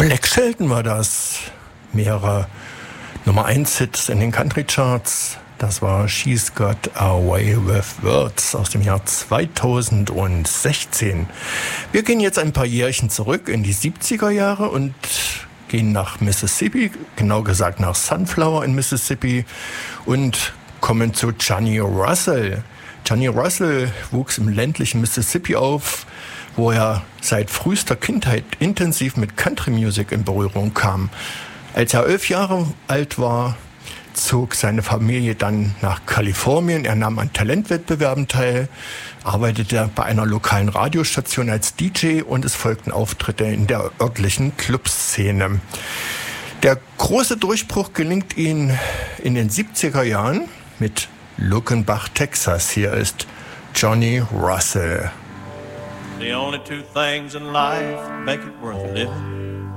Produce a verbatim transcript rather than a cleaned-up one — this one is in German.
Black Shelton war das. Mehrere Nummer eins Hits in den Country Charts. Das war She's Got a Way with Words aus dem Jahr zweitausendsechzehn. Wir gehen jetzt ein paar Jährchen zurück in die siebziger Jahre und gehen nach Mississippi, genau gesagt nach Sunflower in Mississippi und kommen zu Johnny Russell. Johnny Russell wuchs im ländlichen Mississippi auf, wo er seit frühester Kindheit intensiv mit Country Music in Berührung kam. Als er elf Jahre alt war, zog seine Familie dann nach Kalifornien. Er nahm an Talentwettbewerben teil, arbeitete bei einer lokalen Radiostation als D J und es folgten Auftritte in der örtlichen Clubszene. Der große Durchbruch gelingt ihm in den siebziger Jahren mit Luckenbach, Texas. Hier ist Johnny Russell. The only two things in life make it worth living